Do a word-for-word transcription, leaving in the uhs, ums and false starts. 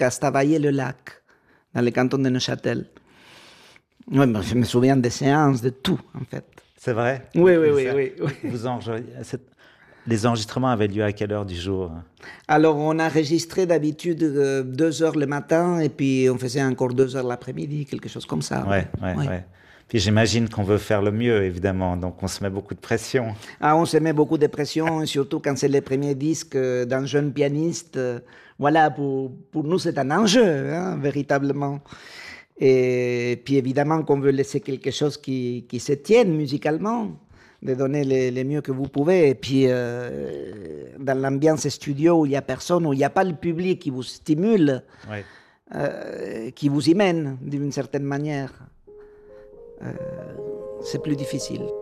jusqu'à Stavayer-le-Lac, dans le canton de Neuchâtel. Ouais, ben, je me souviens des séances, de tout, en fait. C'est vrai? Oui, oui, oui, oui, oui. Vous enregistrez... Les enregistrements avaient lieu à quelle heure du jour? Alors, on enregistrait d'habitude euh, deux heures le matin et puis on faisait encore deux heures l'après-midi, quelque chose comme ça. Ouais, ouais, ouais. ouais. Puis j'imagine qu'on veut faire le mieux, évidemment, donc on se met beaucoup de pression. Ah, on se met beaucoup de pression, surtout quand c'est les premiers disques d'un jeune pianiste. Euh, voilà, pour, pour nous, c'est un enjeu, hein, véritablement. Et puis évidemment qu'on veut laisser quelque chose qui, qui se tienne musicalement, de donner le, le mieux que vous pouvez. Et puis euh, dans l'ambiance studio où il n'y a personne, où il n'y a pas le public qui vous stimule, Ouais. euh, qui vous y mène d'une certaine manière, euh, c'est plus difficile.